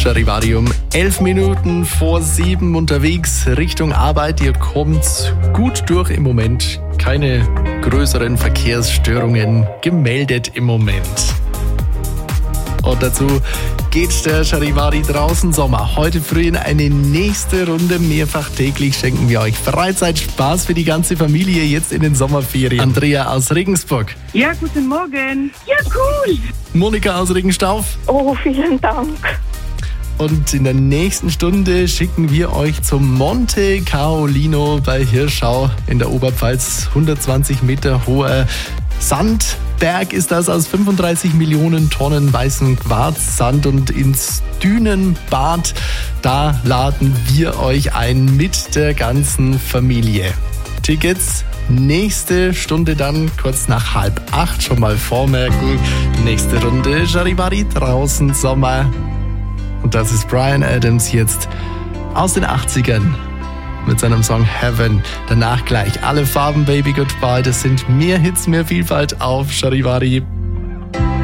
Charivari um 11 Minuten vor 7 unterwegs Richtung Arbeit. Ihr kommt gut durch im Moment. Keine größeren Verkehrsstörungen gemeldet im Moment. Und dazu geht der Charivari draußen Sommer. Heute früh in eine nächste Runde. Mehrfach täglich schenken wir euch Freizeitspaß für die ganze Familie jetzt in den Sommerferien. Andrea aus Regensburg. Ja, guten Morgen. Ja, cool. Monika aus Regenstauf. Oh, vielen Dank. Und in der nächsten Stunde schicken wir euch zum Monte Caolino bei Hirschau in der Oberpfalz. 120 Meter hoher Sandberg ist das aus 35 Millionen Tonnen weißen Quarzsand und ins Dünenbad. Da laden wir euch ein mit der ganzen Familie. Tickets nächste Stunde dann kurz nach 7:30 schon mal vormerken. Nächste Runde Charivari draußen Sommer. Und das ist Bryan Adams jetzt aus den 80ern mit seinem Song Heaven. Danach gleich Alle Farben, Baby Goodbye. Das sind mehr Hits, mehr Vielfalt auf Charivari.